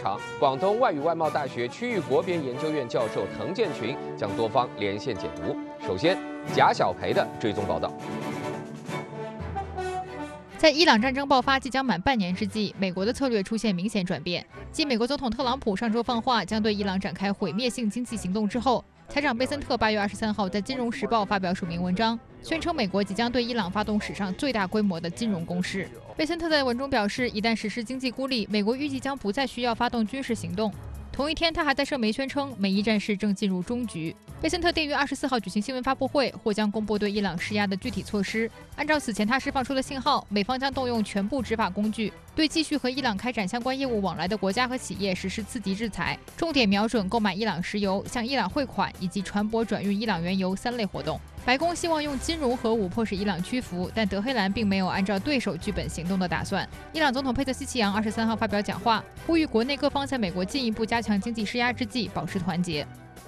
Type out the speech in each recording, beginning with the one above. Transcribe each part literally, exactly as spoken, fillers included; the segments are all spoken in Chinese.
场，广东外语外贸大学区域国别研究院教授滕建群将多方连线解读。首先，贾小培的追踪报道。 在伊朗战争爆发即将满半年之际，美国的策略出现明显转变。继美国总统特朗普上周放话将对伊朗展开毁灭性经济行动之后，财长贝森特八月二十三号在《金融时报》发表署名文章，宣称美国即将对伊朗发动史上最大规模的金融攻势。贝森特在文中表示，一旦实施经济孤立，美国预计将不再需要发动军事行动。 同一天，他还在社媒宣称，美伊战事正进入终局。贝森特定于二十四号举行新闻发布会，或将公布对伊朗施压的具体措施。按照此前他释放出的信号，美方将动用全部执法工具，对继续和伊朗开展相关业务往来的国家和企业实施刺激制裁，重点瞄准购买伊朗石油、向伊朗汇款以及船舶转运伊朗原油三类活动。 白宫希望用金融核武迫使伊朗屈服，但德黑兰并没有按照对手剧本行动的打算。伊朗总统佩泽希奇扬二十三号发表讲话，呼吁国内各方在美国进一步加强经济施压之际保持团结。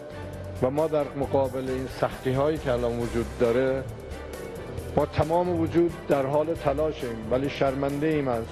و ما در مقابل این سختی‌هایی که الان وجود داره با تمام وجود در حال تلاشیم ولی شرمنده ایم از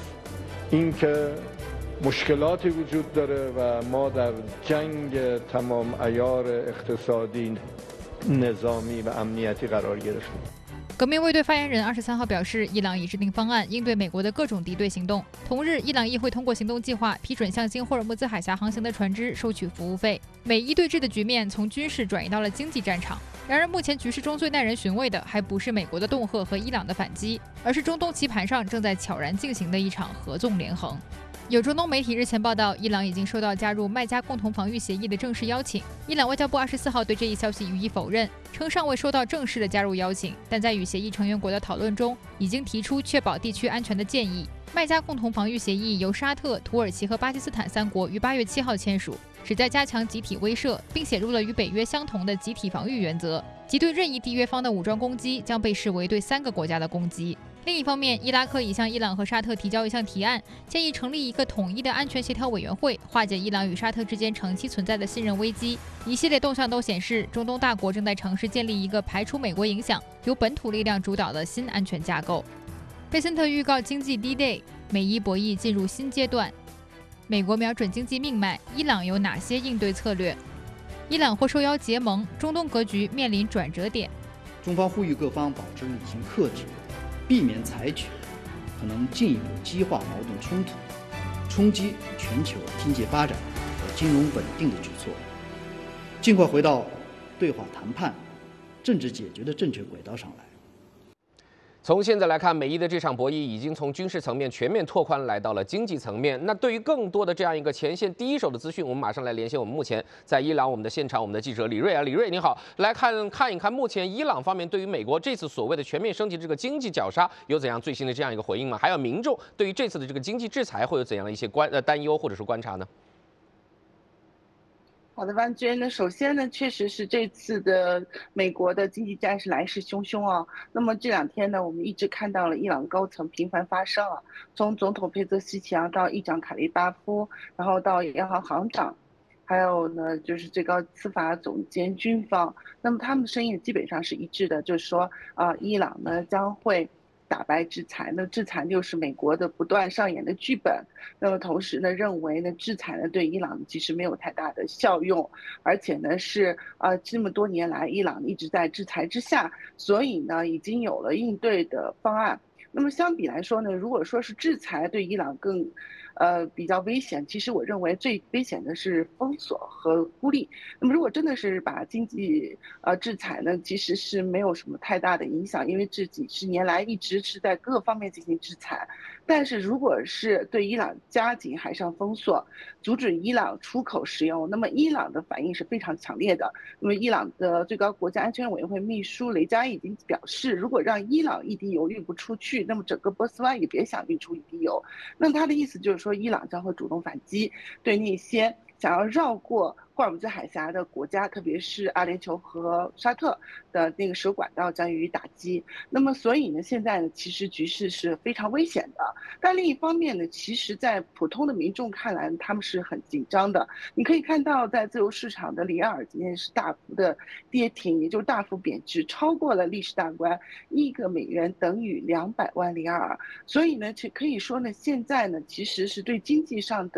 اینکه مشکلاتی وجود داره و ما در جنگ تمام عیار اقتصادی نظامی و امنیتی قرار گرفتیم. 革命卫队发言人二十三号表示，伊朗已制定方案应对美国的各种敌对行动。同日，伊朗议会通过行动计划，批准向经霍尔木兹海峡航行的船只收取服务费。美伊对峙的局面从军事转移到了经济战场。然而，目前局势中最耐人寻味的，还不是美国的恫吓和伊朗的反击，而是中东棋盘上正在悄然进行的一场合纵连横。 有中东媒体日前报道，伊朗已经收到加入麦加共同防御协议的正式邀请。伊朗外交部二十四号对这一消息予以否认，称尚未收到正式的加入邀请，但在与协议成员国的讨论中，已经提出确保地区安全的建议。麦加共同防御协议由沙特、土耳其和巴基斯坦三国于八月七号签署，旨在加强集体威慑，并写入了与北约相同的集体防御原则，即对任意缔约方的武装攻击将被视为对三个国家的攻击。 另一方面，伊拉克已向伊朗和沙特提交一项提案，建议成立一个统一的安全协调委员会，化解伊朗与沙特之间长期存在的信任危机。一系列动向都显示，中东大国正在尝试建立一个排除美国影响、由本土力量主导的新安全架构。贝森特预告经济 D-Day， 美伊博弈进入新阶段。美国瞄准经济命脉，伊朗有哪些应对策略？伊朗或受邀结盟，中东格局面临转折点。 中方呼吁各方保持理性克制。 避免采取可能进一步激化矛盾冲突、冲击全球经济发展和金融稳定的举措，尽快回到对话谈判、政治解决的正确轨道上来。 从现在来看，美伊的这场博弈已经从军事层面全面拓宽，来到了经济层面。那对于更多的这样一个前线第一手的资讯，我们马上来连线我们目前在伊朗我们的现场，我们的记者李瑞啊，李瑞你好，来看看一看目前伊朗方面对于美国这次所谓的全面升级这个经济绞杀有怎样最新的这样一个回应吗？还有民众对于这次的这个经济制裁会有怎样的一些关呃担忧或者是观察呢？ 好的，万娟呢，首先呢，确实是这次的美国的经济战是来势汹汹啊。那么这两天呢，我们一直看到了伊朗高层频繁发声啊，从总统佩泽希奇扬到议长卡利巴夫，然后到央行行长，还有呢就是最高司法总监军方，那么他们的声音基本上是一致的，就是说啊、呃，伊朗呢将会 打败制裁，那制裁就是美国的不断上演的剧本。那么同时呢，认为呢，制裁呢对伊朗其实没有太大的效用，而且呢是呃这么多年来伊朗一直在制裁之下，所以呢已经有了应对的方案。那么相比来说呢，如果说是制裁对伊朗更 呃，比较危险。其实我认为最危险的是封锁和孤立。那么如果真的是把经济呃制裁呢，其实是没有什么太大的影响，因为这几十年来一直是在各方面进行制裁。但是如果是对伊朗加紧海上封锁，阻止伊朗出口石油，那么伊朗的反应是非常强烈的。那么伊朗的最高国家安全委员会秘书雷加已经表示，如果让伊朗一滴油运不出去，那么整个波斯湾也别想运出一滴油。那他的意思就是说，伊朗将会主动反击，对那些想要绕过霍尔木兹海峡的国家，特别是阿联酋和沙特的那个石油管道将予以打击。那么，所以呢，现在呢，其实局势是非常危险的。但另一方面呢，其实，在普通的民众看来，他们是很紧张的。你可以看到，在自由市场的里亚尔今天是大幅的跌停，也就是大幅贬值，超过了历史大关，一个美元等于两百万里亚尔。所以呢，其可以说呢，现在呢，其实是对经济上的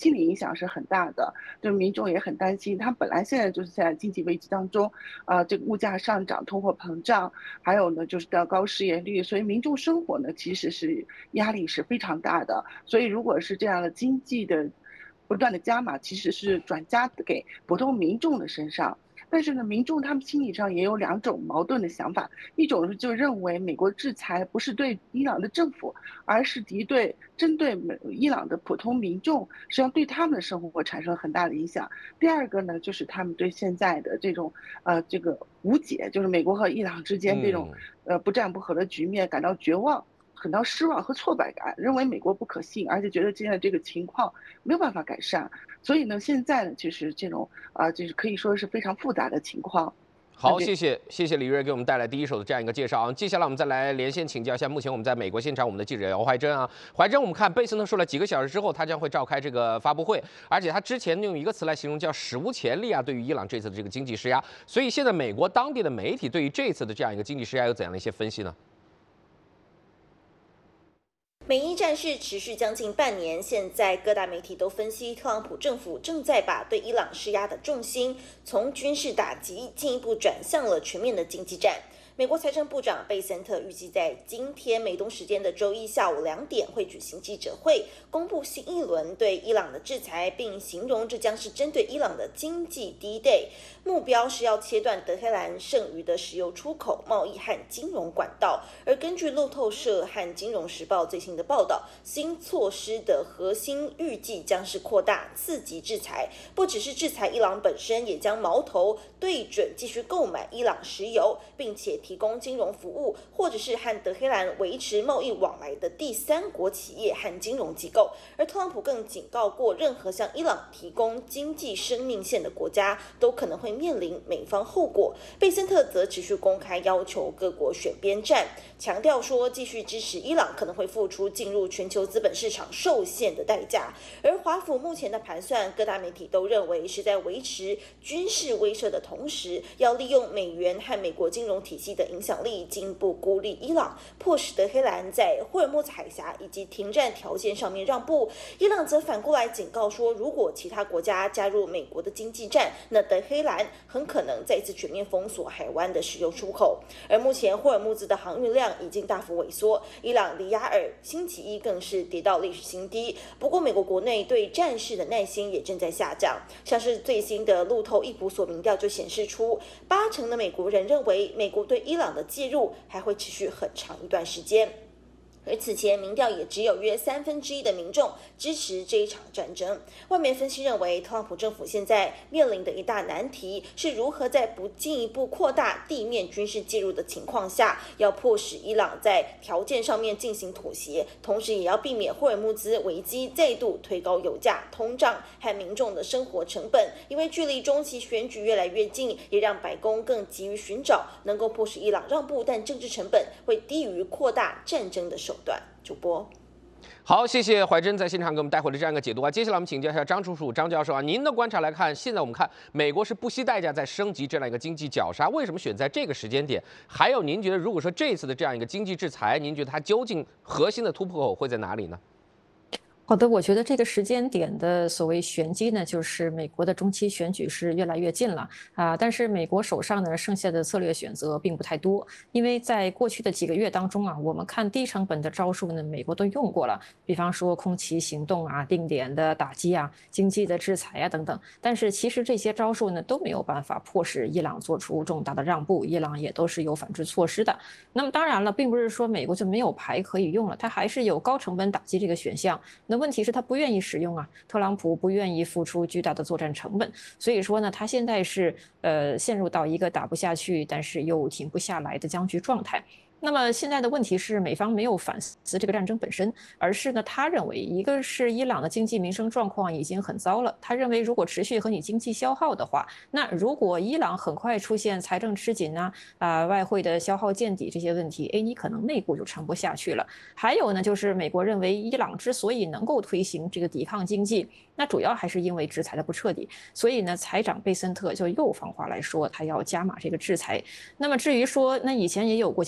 心理影响是很大的，就民众也很担心。他本来现在就是在经济危机当中，啊，这个物价上涨、通货膨胀，还有呢就是的高失业率，所以民众生活呢其实是压力是非常大的。所以如果是这样的经济的不断的加码，其实是转嫁给普通民众的身上。但是呢，民众他们心理上也有两种矛盾的想法，一种是就认为美国制裁不是对伊朗的政府，而是敌对针对美伊朗的普通民众，实际上对他们的生活产生很大的影响。第二个呢，就是他们对现在的这种呃这个无解，就是美国和伊朗之间这种呃不战不和的局面感到绝望。感到失望和挫败感，认为美国不可信，而且觉得现在这个情况没有办法改善，所以呢，现在呢，就是这种啊、呃，就是可以说是非常复杂的情况。 好，谢谢谢谢李瑞给我们带来第一手的这样一个介绍啊。接下来我们再来连线请教一下，目前我们在美国现场我们的记者姚怀珍啊，怀珍，我们看贝森特说了几个小时之后，他将会召开这个发布会，而且他之前用一个词来形容叫史无前例啊，对于伊朗这次的这个经济施压。所以现在美国当地的媒体对于这次的这样一个经济施压有怎样的一些分析呢？ 美伊战事持续将近半年，现在各大媒体都分析，特朗普政府正在把对伊朗施压的重心从军事打击进一步转向了全面的经济战。美国财政部长贝森特预计在今天美东时间的周一下午两点会举行记者会，公布新一轮对伊朗的制裁，并形容这将是针对伊朗的经济第一 day， 目标是要切断德黑兰剩余的石油出口、贸易和金融管道。而根据路透社和金融时报最新的报道，新措施的核心预计将是扩大刺激制裁，不只是制裁伊朗本身，也将矛头对准继续购买伊朗石油，并且提供金融服务或者是和德黑兰维持贸易往来的第三国企业和金融机构。而特朗普更警告过，任何向伊朗提供经济生命线的国家都可能会面临美方后果。贝森特则持续公开要求各国选边站，强调说继续支持伊朗可能会付出进入全球资本市场受限的代价。而华府目前的盘算，各大媒体都认为是在维持军事威慑的同时，要利用美元和美国金融体系的影响力，进一步孤立伊朗，迫使德黑兰在霍尔木兹海峡以及停战条件上面让步。伊朗则反过来警告说，如果其他国家加入美国的经济战，那德黑兰很可能再次全面封锁海湾的石油出口。而目前霍尔木兹的航运量已经大幅萎缩，伊朗里亚尔星期一更是跌到历史新低。不过美国国内对战事的耐心也正在下降，像是最新的路透易普所民调就显示出，八成的美国人认为美国对伊朗的介入还会持续很长一段时间。而此前民调也只有约三分之一的民众支持这一场战争。外媒分析认为，特朗普政府现在面临的一大难题是如何在不进一步扩大地面军事介入的情况下，要迫使伊朗在条件上面进行妥协，同时也要避免霍尔木兹危机再度推高油价、通胀和民众的生活成本。因为距离中期选举越来越近，也让白宫更急于寻找能够迫使伊朗让步，但政治成本会低于扩大战争的手段。主播， 好，谢谢怀珍在现场给我们带回的这样一个解读啊。接下来我们请教一下张叔叔、张教授啊，您的观察来看，现在我们看美国是不惜代价在升级这样一个经济绞杀，为什么选在这个时间点？还有，您觉得如果说这次的这样一个经济制裁，您觉得它究竟核心的突破口会在哪里呢？ 好的，我觉得这个时间点的所谓玄机呢，就是美国的中期选举是越来越近了啊，但是美国手上呢剩下的策略选择并不太多，因为在过去的几个月当中啊，我们看低成本的招数呢，美国都用过了，比方说空袭行动啊、定点的打击啊、经济的制裁啊等等，但是其实这些招数呢都没有办法迫使伊朗做出重大的让步，伊朗也都是有反制措施的。那么当然了，并不是说美国就没有牌可以用了，它还是有高成本打击这个选项。那问题是，他不愿意使用啊，特朗普不愿意付出巨大的作战成本，所以说呢，他现在是呃陷入到一个打不下去，但是又停不下来的僵局状态。那么现在的问题是，美方没有反思这个战争本身，而是呢，他认为一个是伊朗的经济民生状况已经很糟了，他认为如果持续和你经济消耗的话，那如果伊朗很快出现财政吃紧啊、啊外汇的消耗见底这些问题，哎，你可能内部就撑不下去了。还有呢，就是美国认为伊朗之所以能够推行这个抵抗经济，那主要还是因为制裁的不彻底，所以呢，财长贝森特就又放话来说，他要加码这个制裁。那么至于说，那以前也有过经济制裁。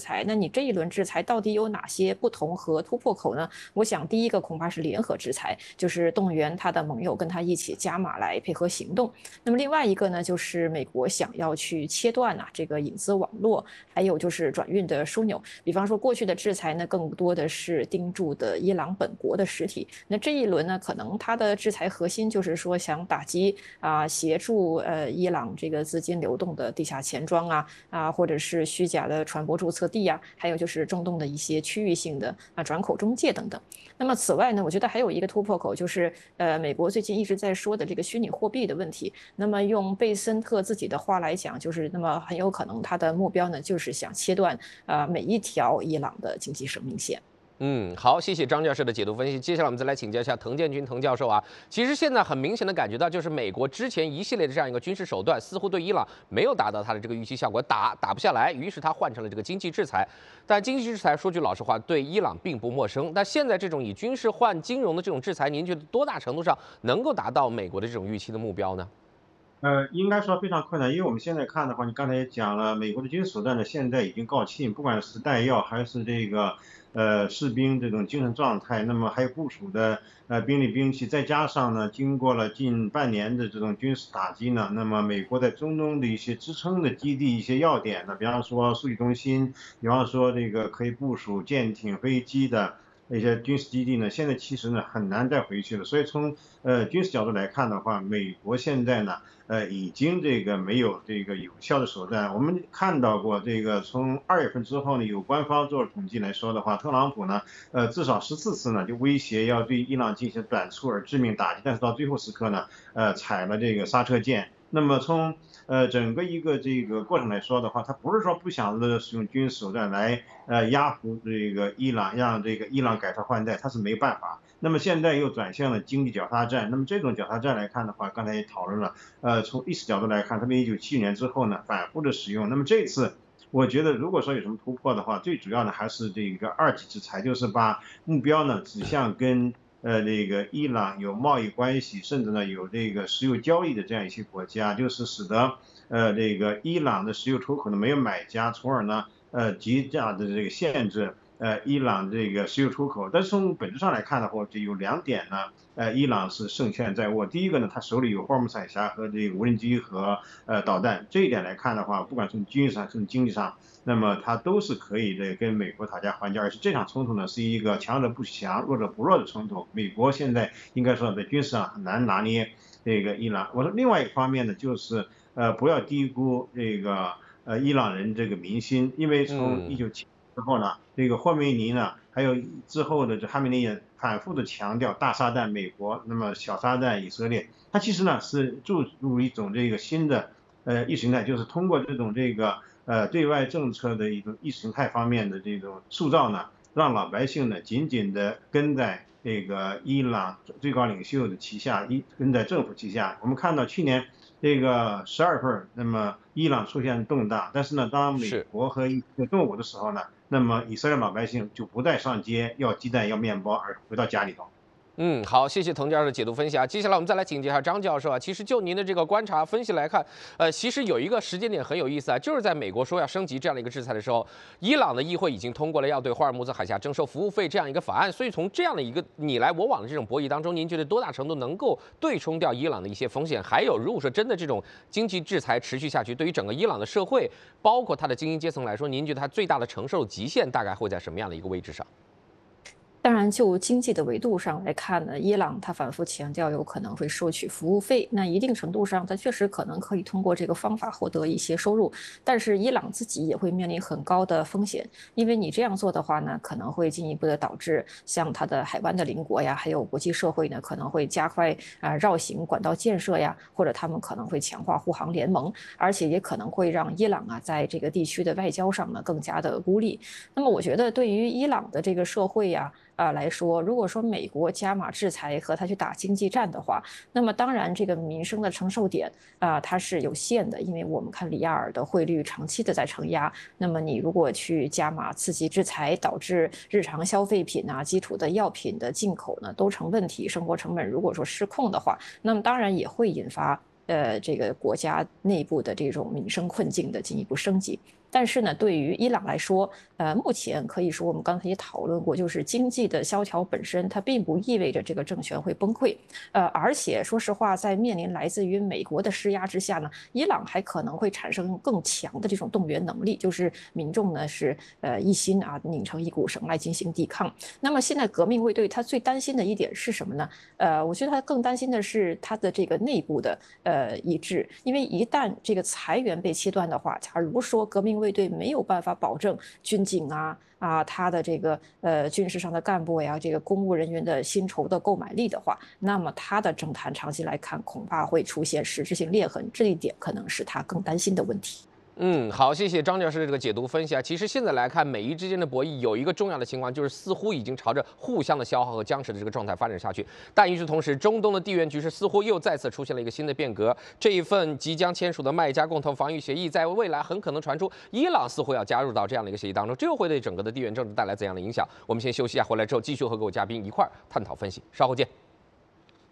裁，那你这一轮制裁到底有哪些不同和突破口呢？我想第一个恐怕是联合制裁，就是动员他的盟友跟他一起加码来配合行动。那么另外一个呢，就是美国想要去切断啊这个引资网络，还有就是转运的枢纽。比方说过去的制裁呢，更多的是盯住的伊朗本国的实体。那这一轮呢，可能它的制裁核心就是说想打击啊，协助呃伊朗这个资金流动的地下钱庄啊啊，或者是虚假的船舶注册地啊，还有就是中东的一些区域性的啊转口中介等等。那么此外呢，我觉得还有一个突破口就是呃美国最近一直在说的这个虚拟货币的问题。那么用贝森特自己的话来讲，就是那么很有可能他的目标呢，就是想切断啊、呃、每一条伊朗的经济生命线。 嗯，好，谢谢张教授的解读分析。接下来我们再来请教一下滕建军滕教授啊。其实现在很明显的感觉到，就是美国之前一系列的这样一个军事手段，似乎对伊朗没有达到它的这个预期效果，打打不下来，于是他换成了这个经济制裁。但经济制裁说句老实话，对伊朗并不陌生。但现在这种以军事换金融的这种制裁，您觉得多大程度上能够达到美国的这种预期的目标呢？ 呃，应该说非常困难，因为我们现在看的话，你刚才也讲了，美国的军事手段呢，现在已经告罄，不管是弹药还是这个呃士兵这种精神状态，那么还有部署的呃兵力兵器，再加上呢，经过了近半年的这种军事打击呢，那么美国在中东的一些支撑的基地、一些要点呢，比方说数据中心，比方说这个可以部署舰艇、飞机的一些军事基地呢，现在其实呢很难再回去了。所以从呃军事角度来看的话，美国现在呢。呃，已经这个没有这个有效的手段。我们看到过这个，从二月份之后呢，有官方做了统计来说的话，特朗普呢，呃，至少十四次呢就威胁要对伊朗进行短促而致命打击，但是到最后时刻呢，呃，踩了这个刹车键。那么从呃整个一个这个过程来说的话，他不是说不想着使用军事手段来呃压服这个伊朗，让这个伊朗改朝换代，他是没办法。那么现在又转向了经济脚踏战。那么这种脚踏战来看的话，刚才也讨论了，呃，从历史角度来看，特别一九七九年之后呢，反复的使用。那么这次，我觉得如果说有什么突破的话，最主要的还是这个二级制裁，就是把目标呢指向跟呃这个伊朗有贸易关系，甚至呢有这个石油交易的这样一些国家，就是使得呃这个伊朗的石油出口呢没有买家，从而呢呃极大的这个限制。呃，伊朗这个石油出口，但是从本质上来看的话，就有两点呢。呃，伊朗是胜券在握。第一个呢，他手里有霍尔木兹海峡和这个无人机和呃导弹，这一点来看的话，不管从军事上，从经济上，那么它都是可以的跟美国讨价还价。而且这场冲突呢，是一个强者不强、弱者不弱的冲突。美国现在应该说在军事上很难拿捏这个伊朗。我说另外一个方面呢，就是呃不要低估这个呃伊朗人这个民心，因为从一九七。之后呢，这个霍梅尼呢，还有之后的这哈梅内也反复的强调大撒旦美国，那么小撒旦以色列，它其实呢是注入一种这个新的呃意识形态，就是通过这种这个呃对外政策的一种意识形态方面的这种塑造呢，让老百姓呢紧紧的跟在这个伊朗最高领袖的旗下，一跟在政府旗下。我们看到去年。这个十二份，那么伊朗出现动荡，但是呢，当美国和以色列动武的时候呢，那么以色列老百姓就不再上街要鸡蛋要面包，而回到家里头。 嗯，好，谢谢滕教授的解读分析啊。接下来我们再来请教一下张教授啊。其实就您的这个观察分析来看，呃，其实有一个时间点很有意思啊，就是在美国说要升级这样的一个制裁的时候，伊朗的议会已经通过了要对霍尔木兹海峡征收服务费这样一个法案。所以从这样的一个你来我往的这种博弈当中，您觉得多大程度能够对冲掉伊朗的一些风险？还有，如果说真的这种经济制裁持续下去，对于整个伊朗的社会，包括它的精英阶层来说，您觉得它最大的承受极限大概会在什么样的一个位置上？ 当然，就经济的维度上来看呢，伊朗它反复强调有可能会收取服务费，那一定程度上，它确实可能可以通过这个方法获得一些收入，但是伊朗自己也会面临很高的风险，因为你这样做的话呢，可能会进一步的导致像它的海湾的邻国呀，还有国际社会呢，可能会加快啊、呃、绕行管道建设呀，或者他们可能会强化护航联盟，而且也可能会让伊朗啊在这个地区的外交上呢更加的孤立。那么我觉得对于伊朗的这个社会呀。啊来说，如果说美国加码制裁和他去打经济战的话，那么当然这个民生的承受点啊、呃、它是有限的，因为我们看里亚尔的汇率长期的在承压，那么你如果去加码刺激制裁，导致日常消费品啊、基础的药品的进口呢都成问题，生活成本如果说失控的话，那么当然也会引发呃这个国家内部的这种民生困境的进一步升级。 但是呢，对于伊朗来说，呃，目前可以说我们刚才也讨论过，就是经济的萧条本身，它并不意味着这个政权会崩溃。呃，而且说实话，在面临来自于美国的施压之下呢，伊朗还可能会产生更强的这种动员能力，就是民众呢是呃一心啊拧成一股绳来进行抵抗。那么现在革命卫队他最担心的一点是什么呢？呃，我觉得他更担心的是他的这个内部的呃一致，因为一旦这个财源被切断的话，假如说革命卫队没有办法保证军警啊啊他的这个呃军事上的干部呀，这个公务人员的薪酬的购买力的话，那么他的政坛长期来看恐怕会出现实质性裂痕，这一点可能是他更担心的问题。 嗯，好，谢谢张教授的这个解读分析啊。其实现在来看，美伊之间的博弈有一个重要的情况，就是似乎已经朝着互相的消耗和僵持的这个状态发展下去。但与此同时，中东的地缘局势似乎又再次出现了一个新的变革。这一份即将签署的麦加共同防御协议，在未来很可能传出伊朗似乎要加入到这样的一个协议当中，这又会对整个的地缘政治带来怎样的影响？我们先休息一下，回来之后继续和各位嘉宾一块儿探讨分析，稍后见。